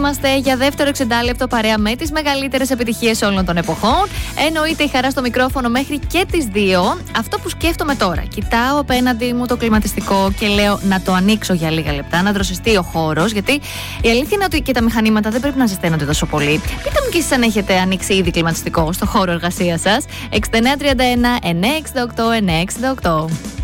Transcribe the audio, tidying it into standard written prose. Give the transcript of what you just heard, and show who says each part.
Speaker 1: Είμαστε για δεύτερο 60 παρέα με τις μεγαλύτερες επιτυχίες όλων των εποχών. Εννοείται η χαρά στο μικρόφωνο μέχρι και τις 2. Αυτό που σκέφτομαι τώρα, κοιτάω απέναντι μου το κλιματιστικό και λέω να το ανοίξω για λίγα λεπτά, να δροσιστεί ο χώρος. Γιατί η αλήθεια είναι ότι και τα μηχανήματα δεν πρέπει να ζεσταίνονται τόσο πολύ. Πείτε μου και εσείς αν έχετε ανοίξει ήδη κλιματιστικό στο χώρο εργασίας σας. 6931 968 968.